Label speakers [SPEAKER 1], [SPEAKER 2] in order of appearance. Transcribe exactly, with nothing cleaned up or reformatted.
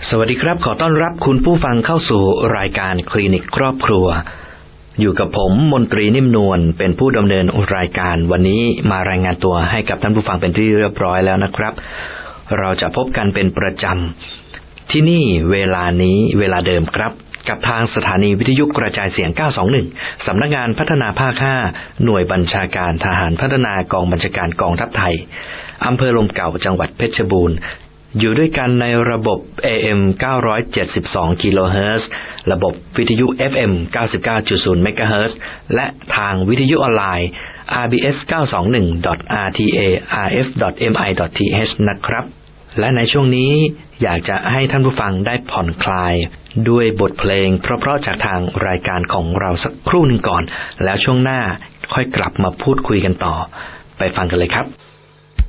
[SPEAKER 1] สวัสดีครับขอต้อนรับคุณผู้ฟังเข้าสู่รายการคลินิกครอบครัวอยู่กับผมมนตรีนิ่มนวลเป็นผู้ดำเนินรายการวันนี้มารายงานตัวให้กับท่านผู้ฟังเป็นที่เรียบร้อยแล้วนะครับเราจะพบกันเป็นประจำที่นี่เวลานี้เวลาเดิมครับกับทางสถานีวิทยุกระจายเสียงเก้าสองหนึ่งสำนักงานพัฒนาภาคห้าหน่วยบัญชาการทหารพัฒนากองบัญชาการกองทัพไทยอำเภอลมเก่าจังหวัดเพชรบูรณ์อยู่ด้วยกันในระบบ เอ เอ็ม เก้าร้อยเจ็ดสิบสอง กิโลเฮิรตซ์ระบบวิทยุ เอฟ เอ็ม เก้าสิบเก้าจุดศูนย์ เมกะเฮิรตซ์และทางวิทยุออนไลน์ อาร์ บี เอส เก้าสองหนึ่ง ดอท อาร์ ที เอ อาร์ เอฟ ดอท เอ็ม ไอ ดอท ที เอช นะครับและในช่วงนี้อยากจะให้ท่านผู้ฟังได้ผ่อนคลายด้วยบทเพลงเพราะๆจากทางรายการของเราสักครู่หนึ่งก่อนแล้วช่วงหน้าค่อยกลับมาพูดคุยกันต่อไปฟังกันเลยครับ